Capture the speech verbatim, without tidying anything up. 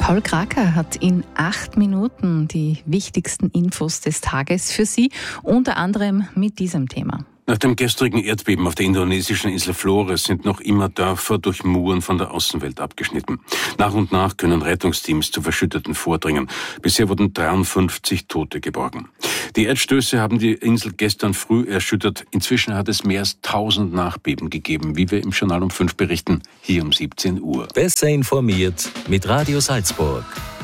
Paul Kraker hat in acht Minuten die wichtigsten Infos des Tages für Sie, unter anderem mit diesem Thema. Nach dem gestrigen Erdbeben auf der indonesischen Insel Flores sind noch immer Dörfer durch Muren von der Außenwelt abgeschnitten. Nach und nach können Rettungsteams zu Verschütteten vordringen. Bisher wurden dreiundfünfzig Tote geborgen. Die Erdstöße haben die Insel gestern früh erschüttert. Inzwischen hat es mehr als tausend Nachbeben gegeben, wie wir im Journal um fünf berichten, hier um siebzehn Uhr. Besser informiert mit Radio Salzburg.